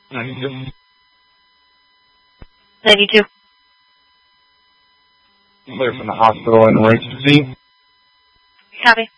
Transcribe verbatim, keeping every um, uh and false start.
ninety-two. ninety-two. Clear from the hospital in emergency. Copy.